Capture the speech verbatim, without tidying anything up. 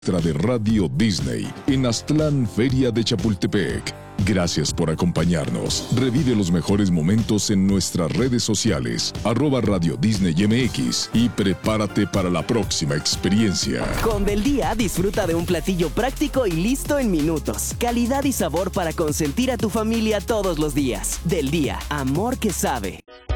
de Radio Disney en Aztlán, Feria de Chapultepec. Gracias por acompañarnos. Revive los mejores momentos en nuestras redes sociales, arroba Radio Disney M X, y prepárate para la próxima experiencia. Con Del Día, disfruta de un platillo práctico y listo en minutos. Calidad y sabor para consentir a tu familia todos los días. Del Día, amor que sabe.